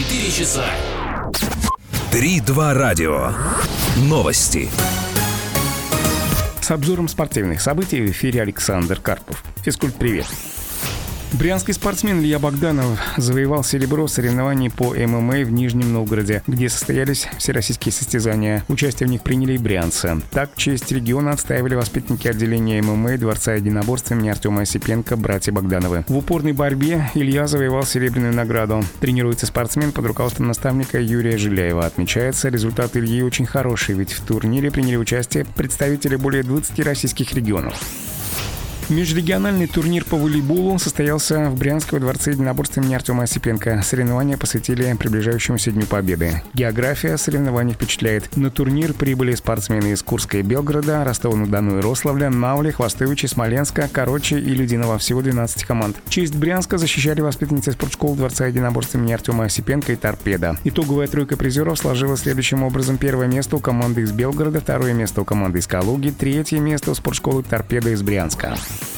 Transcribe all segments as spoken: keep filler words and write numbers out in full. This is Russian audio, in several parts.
четыре часа. три-два радио. Новости. С обзором спортивных событий в эфире Александр Карпов. Физкульт-привет. Брянский спортсмен Илья Богданов завоевал серебро в соревновании по эм эм а в Нижнем Новгороде, где состоялись всероссийские состязания. Участие в них приняли и брянцы. Так, честь региона отстаивали воспитанники отделения эм эм а Дворца единоборств имени Артема Осипенко, братья Богдановы. В упорной борьбе Илья завоевал серебряную награду. Тренируется спортсмен под руководством наставника Юрия Жиляева. Отмечается, результат Ильи очень хороший, ведь в турнире приняли участие представители более двадцати российских регионов. Межрегиональный турнир по волейболу состоялся в Брянском дворце единоборств имени Артема Осипенко. Соревнования посвятили приближающемуся Дню Победы. География соревнований впечатляет. На турнир прибыли спортсмены из Курска и Белгорода, Ростова-на-Дону и Рославля, Навли, Хвостовичи, Смоленска, Корочи и Людиново. Всего двенадцать команд. Честь Брянска защищали воспитанницы спортшколы Дворца единоборств имени Артема Осипенко и Торпедо. Итоговая тройка призеров сложилась следующим образом. Первое место у команды из Белгорода, второе место у команды из Калуги, третье место у спортшколы Торпедо из Брянска.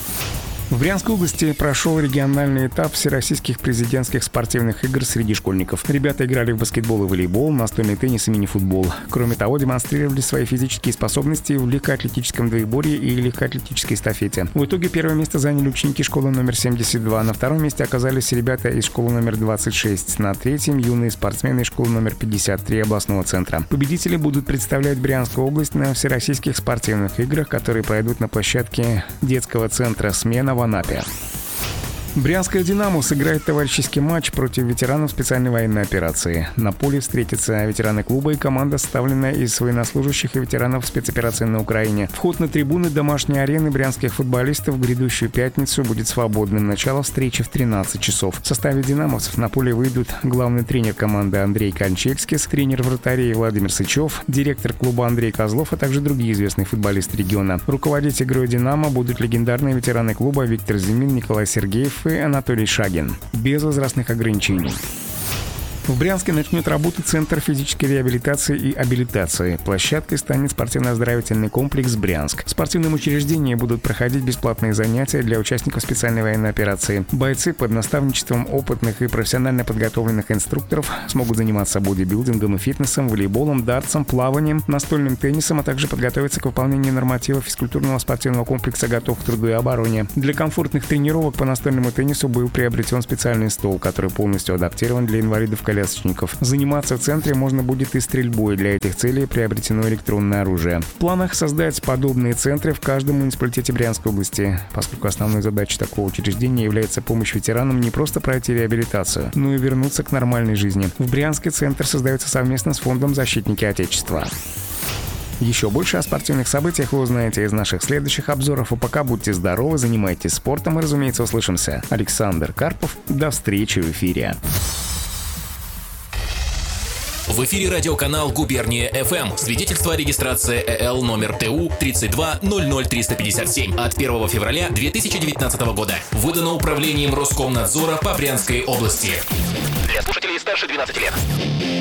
В Брянской области прошел региональный этап всероссийских президентских спортивных игр среди школьников. Ребята играли в баскетбол и волейбол, настольный теннис и мини-футбол. Кроме того, демонстрировали свои физические способности в легкоатлетическом двоеборье и легкоатлетической эстафете. В итоге первое место заняли ученики школы номер семьдесят два, на втором месте оказались ребята из школы номер двадцать шесть, на третьем юные спортсмены из школы номер пятьдесят три областного центра. Победители будут представлять Брянскую область на всероссийских спортивных играх, которые пройдут на площадке детского центра «Смена» в Анапе. Брянская «Динамо» сыграет товарищеский матч против ветеранов специальной военной операции. На поле встретятся ветераны клуба и команда, составленная из военнослужащих и ветеранов спецоперации на Украине. Вход на трибуны домашней арены брянских футболистов в грядущую пятницу будет свободным. Начало встречи в тринадцать часов. В составе «Динамовцев» на поле выйдут главный тренер команды Андрей Кончельскис, тренер вратарей Владимир Сычев, директор клуба Андрей Козлов, а также другие известные футболисты региона. Руководить игрой «Динамо» будут легендарные ветераны клуба Виктор Зимин, Николай Сергеев и Анатолий Шагин. Без возрастных ограничений. В Брянске начнет работать Центр физической реабилитации и абилитации. Площадкой станет спортивно-оздоровительный комплекс «Брянск». В спортивном учреждении будут проходить бесплатные занятия для участников специальной военной операции. Бойцы под наставничеством опытных и профессионально подготовленных инструкторов смогут заниматься бодибилдингом и фитнесом, волейболом, дартсом, плаванием, настольным теннисом, а также подготовиться к выполнению нормативов физкультурного спортивного комплекса «Готов к труду и обороне». Для комфортных тренировок по настольному теннису был приобретен специальный стол, который полностью адаптирован для инвалидов-колясочников. Заниматься в центре можно будет и стрельбой. Для этих целей приобретено электронное оружие. В планах создать подобные центры в каждом муниципалитете Брянской области, поскольку основной задачей такого учреждения является помощь ветеранам не просто пройти реабилитацию, но и вернуться к нормальной жизни. В Брянске центр создается совместно с фондом «Защитники Отечества». Еще больше о спортивных событиях вы узнаете из наших следующих обзоров. А пока будьте здоровы, занимайтесь спортом и, разумеется, услышимся. Александр Карпов. До встречи в эфире. В эфире радиоканал «Губерния эф эм». Свидетельство о регистрации э эл номер тэ у тридцать два ноль ноль триста пятьдесят семь от первого февраля две тысячи девятнадцатого года. Выдано управлением Роскомнадзора по Брянской области. Для слушателей старше двенадцати лет.